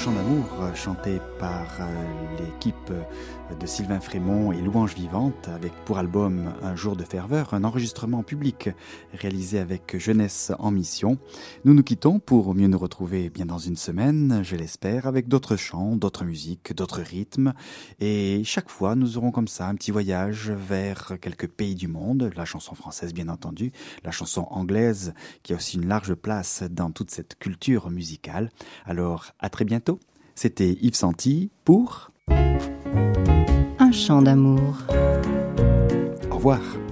chant d'amour chanté par l'équipe de Sylvain Frémont et Louange Vivante avec pour album Un jour de ferveur, un enregistrement public réalisé avec Jeunesse en Mission. Nous nous quittons pour mieux nous retrouver bien dans une semaine, je l'espère, avec d'autres chants, d'autres musiques, d'autres rythmes. Et chaque fois, nous aurons comme ça un petit voyage vers quelques pays du monde, la chanson française bien entendu, la chanson anglaise qui a aussi une large place dans toute cette culture musicale. Alors, à très bientôt. C'était Yves Santy pour Un chant d'amour. Au revoir.